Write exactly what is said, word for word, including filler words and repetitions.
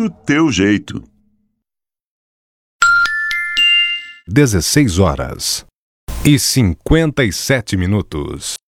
do teu jeito. dezesseis horas e cinquenta e sete minutos.